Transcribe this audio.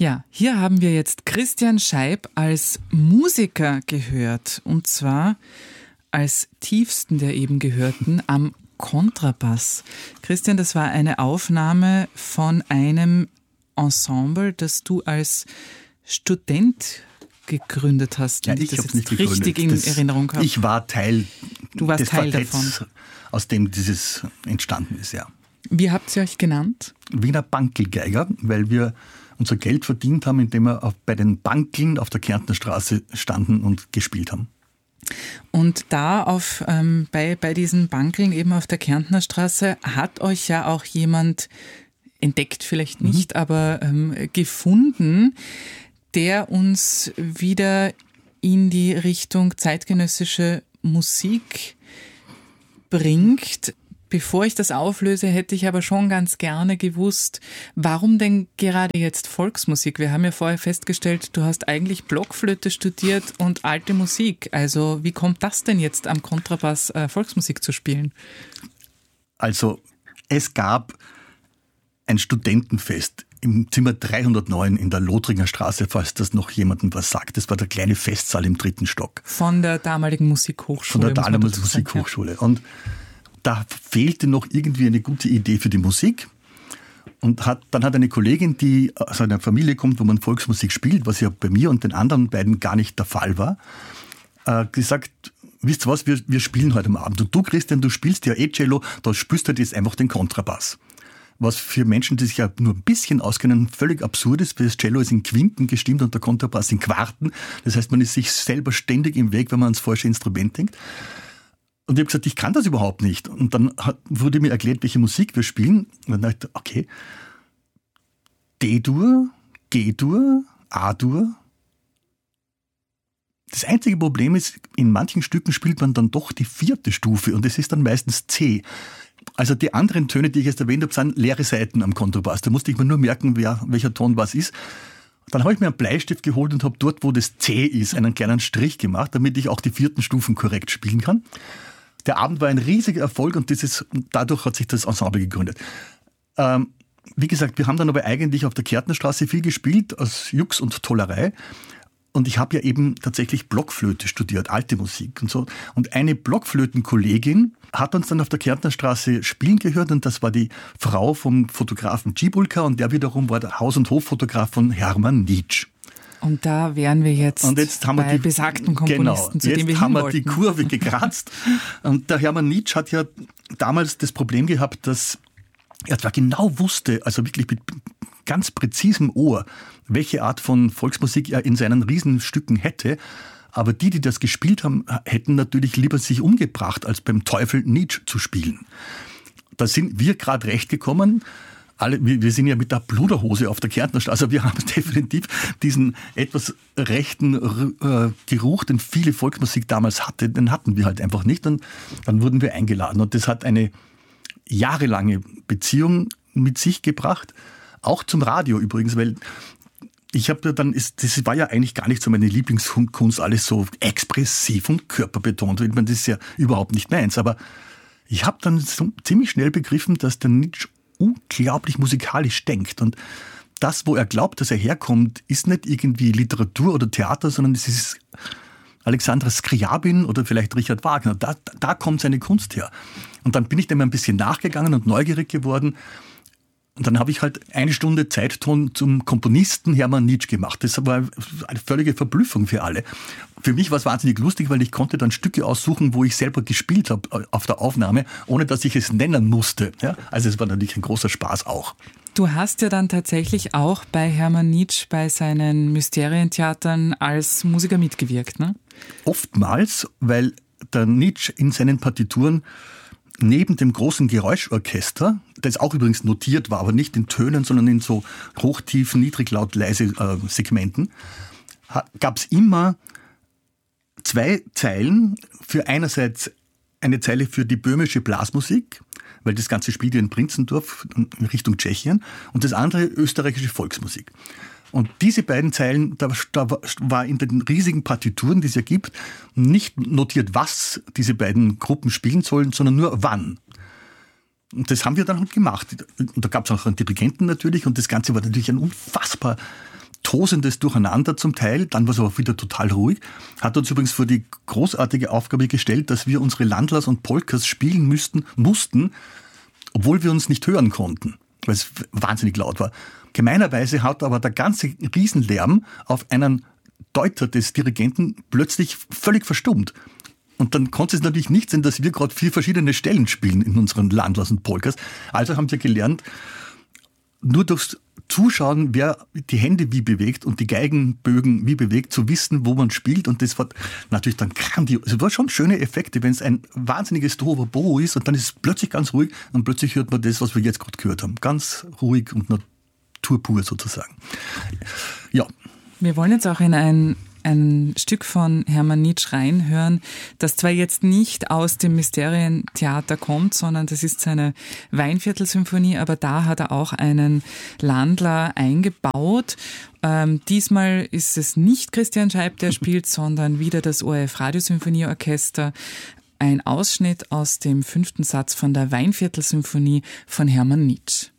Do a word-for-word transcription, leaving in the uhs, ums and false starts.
Ja, hier haben wir jetzt Christian Scheib als Musiker gehört. Und zwar als tiefsten der eben gehörten am Kontrabass. Christian, das war eine Aufnahme von einem Ensemble, das du als Student gegründet hast. Ja, ich habe es nicht gegründet. Richtig in das, Erinnerung habe. Ich war Teil du warst des Teil Quartetts, davon. Aus dem dieses entstanden ist, ja. Wie habt ihr euch genannt? Wiener Bankelgeiger, weil wir unser Geld verdient haben, indem wir auf, bei den Bankeln auf der Kärntner Straße standen und gespielt haben. Und da auf, ähm, bei, bei diesen Bankeln eben auf der Kärntner Straße hat euch ja auch jemand entdeckt, vielleicht nicht, mhm. aber ähm, gefunden, der uns wieder in die Richtung zeitgenössische Musik bringt. Bevor ich das auflöse, hätte ich aber schon ganz gerne gewusst, warum denn gerade jetzt Volksmusik? Wir haben ja vorher festgestellt, du hast eigentlich Blockflöte studiert und alte Musik. Also wie kommt das denn jetzt am Kontrabass äh, Volksmusik zu spielen? Also es gab ein Studentenfest im Zimmer dreihundertneun in der Lothringer Straße, falls das noch jemandem was sagt. Das war der kleine Festsaal im dritten Stock. Von der damaligen Musikhochschule. Von der damaligen Musikhochschule. Und da fehlte noch irgendwie eine gute Idee für die Musik. Und hat, dann hat eine Kollegin, die aus einer Familie kommt, wo man Volksmusik spielt, was ja bei mir und den anderen beiden gar nicht der Fall war, äh, gesagt, wisst ihr was, wir, wir spielen heute am Abend. Und du, Christian, du spielst ja eh Cello, da spielst du halt jetzt einfach den Kontrabass. Was für Menschen, die sich ja nur ein bisschen auskennen, völlig absurd ist, weil das Cello ist in Quinten gestimmt und der Kontrabass in Quarten. Das heißt, man ist sich selber ständig im Weg, wenn man ans falsche Instrument denkt. Und ich habe gesagt, ich kann das überhaupt nicht. Und dann hat, wurde mir erklärt, welche Musik wir spielen. Und dann dachte ich, okay, D-Dur, G-Dur, A-Dur. Das einzige Problem ist, in manchen Stücken spielt man dann doch die vierte Stufe und es ist dann meistens C. Also die anderen Töne, die ich jetzt erwähnt habe, sind leere Seiten am Kontrabass. Da musste ich mir nur merken, wer, welcher Ton was ist. Dann habe ich mir einen Bleistift geholt und habe dort, wo das C ist, einen kleinen Strich gemacht, damit ich auch die vierten Stufen korrekt spielen kann. Der Abend war ein riesiger Erfolg und dieses, dadurch hat sich das Ensemble gegründet. Ähm, wie gesagt, wir haben dann aber eigentlich auf der Kärntner Straße viel gespielt, aus Jux und Tollerei. Und ich habe ja eben tatsächlich Blockflöte studiert, alte Musik und so. Und eine Blockflötenkollegin hat uns dann auf der Kärntner Straße spielen gehört und das war die Frau vom Fotografen Cibulka und der wiederum war der Haus- und Hoffotograf von Hermann Nitsch. Und da wären wir jetzt, und jetzt haben wir bei die, besagten Komponisten, genau, zu dem wir jetzt haben wir wollten. Die Kurve gekratzt. Und der Hermann Nitsch hat ja damals das Problem gehabt, dass er zwar genau wusste, also wirklich mit ganz präzisem Ohr, welche Art von Volksmusik er in seinen Riesenstücken hätte, aber die, die das gespielt haben, hätten natürlich lieber sich umgebracht, als beim Teufel Nitsch zu spielen. Da sind wir gerade recht gekommen. Alle, wir, wir sind ja mit der Bluderhose auf der Kärntner Straße. Also wir haben definitiv diesen etwas rechten äh, Geruch, den viele Volksmusik damals hatte, den hatten wir halt einfach nicht. Und dann wurden wir eingeladen. Und das hat eine jahrelange Beziehung mit sich gebracht. Auch zum Radio übrigens, weil ich habe dann, ist, das war ja eigentlich gar nicht so meine Lieblingskunst, alles so expressiv und körperbetont. Ich meine, das ist ja überhaupt nicht meins. Aber ich habe dann so ziemlich schnell begriffen, dass der Nitsch unglaublich musikalisch denkt. Und das, wo er glaubt, dass er herkommt, ist nicht irgendwie Literatur oder Theater, sondern es ist Alexander Skriabin oder vielleicht Richard Wagner. Da, da kommt seine Kunst her. Und dann bin ich dem ein bisschen nachgegangen und neugierig geworden. Und dann habe ich halt eine Stunde Zeitton zum Komponisten Hermann Nitsch gemacht. Das war eine völlige Verblüffung für alle. Für mich war es wahnsinnig lustig, weil ich konnte dann Stücke aussuchen, wo ich selber gespielt habe auf der Aufnahme, ohne dass ich es nennen musste. Ja? Also es war natürlich ein großer Spaß auch. Du hast ja dann tatsächlich auch bei Hermann Nitsch bei seinen Mysterientheatern als Musiker mitgewirkt, ne? Oftmals, weil der Nitsch in seinen Partituren neben dem großen Geräuschorchester, das auch übrigens notiert war, aber nicht in Tönen, sondern in so hochtief, niedriglaut, leise äh, Segmenten, gab es immer zwei Zeilen. Für einerseits eine Zeile für die böhmische Blasmusik, weil das Ganze spielt ja in Prinzendorf in Richtung Tschechien, und das andere österreichische Volksmusik. Und diese beiden Zeilen, da, da war in den riesigen Partituren, die es ja gibt, nicht notiert, was diese beiden Gruppen spielen sollen, sondern nur wann. Und das haben wir dann halt gemacht. Und da gab es auch einen Dirigenten natürlich und das Ganze war natürlich ein unfassbar tosendes Durcheinander zum Teil, dann war es aber wieder total ruhig. Hat uns übrigens vor die großartige Aufgabe gestellt, dass wir unsere Landlers und Polkas spielen müssten, mussten, obwohl wir uns nicht hören konnten, weil es wahnsinnig laut war. Gemeinerweise hat aber der ganze Riesenlärm auf einen Deuter des Dirigenten plötzlich völlig verstummt. Und dann konnte es natürlich nicht sein, dass wir gerade vier verschiedene Stellen spielen in unseren Landlers und Polkas. Also haben wir gelernt, nur durchs Zuschauen, wer die Hände wie bewegt und die Geigenbögen wie bewegt, zu wissen, wo man spielt. Und das war natürlich dann grandios. Es war schon schöne Effekte, wenn es ein wahnsinniges Tohuwabohu ist und dann ist es plötzlich ganz ruhig und plötzlich hört man das, was wir jetzt gerade gehört haben. Ganz ruhig und Natur pur sozusagen. Ja. Wir wollen jetzt auch in ein ein Stück von Hermann Nitsch reinhören, das zwar jetzt nicht aus dem Mysterientheater kommt, sondern das ist seine Weinviertel-Symphonie, aber da hat er auch einen Landler eingebaut. Ähm, diesmal ist es nicht Christian Scheib, der spielt, sondern wieder das O R F Radiosymphonieorchester. Ein Ausschnitt aus dem fünften Satz von der Weinviertel-Symphonie von Hermann Nitsch.